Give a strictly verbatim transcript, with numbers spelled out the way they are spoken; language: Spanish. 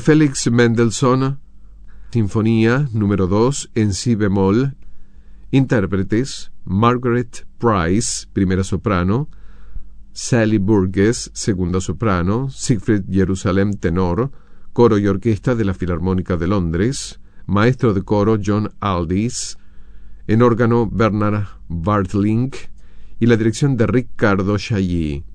Felix Mendelssohn, Sinfonía número dos en si bemol. Intérpretes: Margaret Price, primera soprano; Sally Burgess, segunda soprano; Siegfried Jerusalem, tenor; coro y orquesta de la Filarmónica de Londres; maestro de coro John Aldis; en órgano Bernard Bartling; y la dirección de Riccardo Chailly.